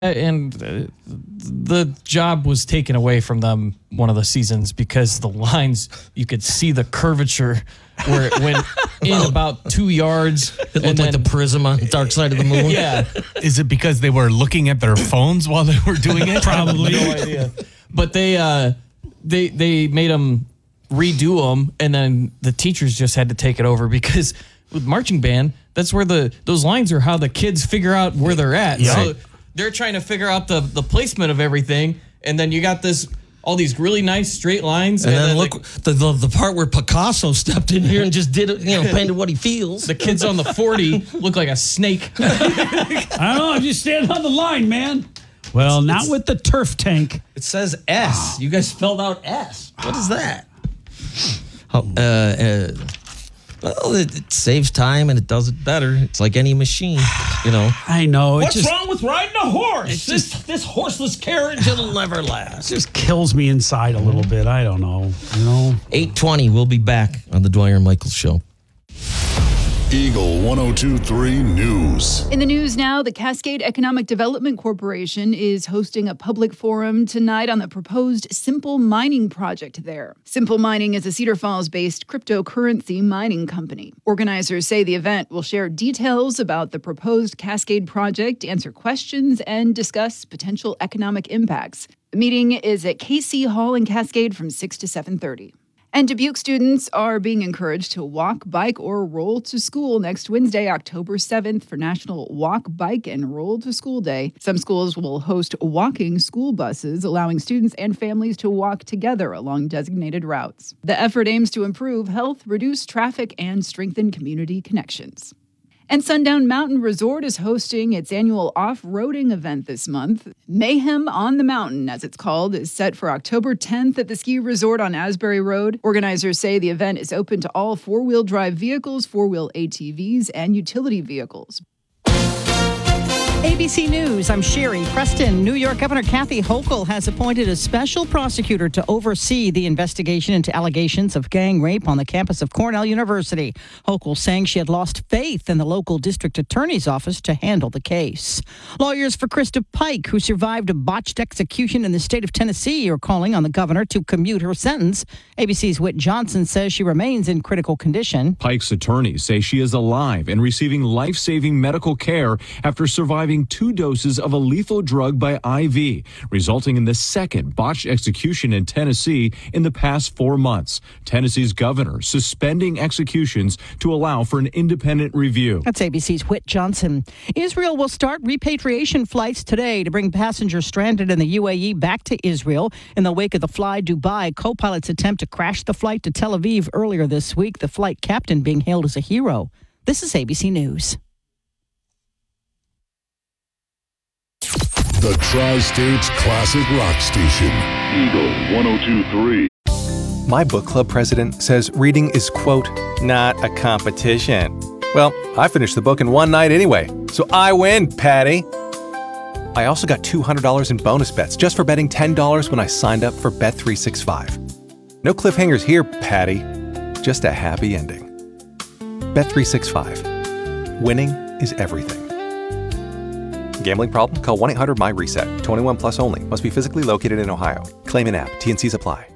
And the job was taken away from them one of the seasons because the lines, you could see the curvature where it went in about 2 yards. It looked like the prism on Dark Side of the Moon. Yeah. Is it because they were looking at their phones while they were doing it? Probably. No idea. But they made them redo them, and then the teachers just had to take it over because with marching band, that's where those lines are how the kids figure out where they're at. Yeah. So they're trying to figure out the placement of everything, and then you got all these really nice straight lines. And then look, the part where Picasso stepped in here and just did it, painted what he feels. The kids on the 40 look like a snake. I don't know. I'm just standing on the line, man. Well, not with the turf tank. It says S. You guys spelled out S. What is that? Well, it saves time and it does it better. It's like any machine, I know. What's wrong with riding a horse? This horseless carriage, it'll never last. It just kills me inside a little bit. I don't know. 8:20, we'll be back on the Dwyer and Michaels Show. Eagle 102.3 News. In the news now, the Cascade Economic Development Corporation is hosting a public forum tonight on the proposed Simple Mining project there. Simple Mining is a Cedar Falls-based cryptocurrency mining company. Organizers say the event will share details about the proposed Cascade project, answer questions, and discuss potential economic impacts. The meeting is at KC Hall in Cascade from 6 to 7:30. And Dubuque students are being encouraged to walk, bike, or roll to school next Wednesday, October 7th for National Walk, Bike, and Roll to School Day. Some schools will host walking school buses, allowing students and families to walk together along designated routes. The effort aims to improve health, reduce traffic, and strengthen community connections. And Sundown Mountain Resort is hosting its annual off-roading event this month. Mayhem on the Mountain, as it's called, is set for October 10th at the ski resort on Asbury Road. Organizers say the event is open to all four-wheel drive vehicles, four-wheel ATVs, and utility vehicles. ABC News, I'm Sherry Preston. New York Governor Kathy Hochul has appointed a special prosecutor to oversee the investigation into allegations of gang rape on the campus of Cornell University. Hochul saying she had lost faith in the local district attorney's office to handle the case. Lawyers for Krista Pike, who survived a botched execution in the state of Tennessee, are calling on the governor to commute her sentence. ABC's Whit Johnson says she remains in critical condition. Pike's attorneys say she is alive and receiving life-saving medical care after surviving 2 doses of a lethal drug by IV, resulting in the second botched execution in Tennessee in the past 4 months. Tennessee's governor suspending executions to allow for an independent review. That's ABC's Whit Johnson. Israel will start repatriation flights today to bring passengers stranded in the UAE back to Israel. In the wake of the Fly Dubai co-pilot's attempt to crash the flight to Tel Aviv earlier this week, the flight captain being hailed as a hero. This is ABC News. The Tri-States Classic Rock Station. Eagle 102.3. My book club president says reading is, quote, not a competition. Well, I finished the book in one night anyway, so I win, Patty. I also got $200 in bonus bets just for betting $10 when I signed up for Bet365. No cliffhangers here, Patty. Just a happy ending. Bet365. Winning is everything. Gambling problem? Call 1-800-MY-RESET. 21 plus only. Must be physically located in Ohio. Claim in app. T&Cs apply.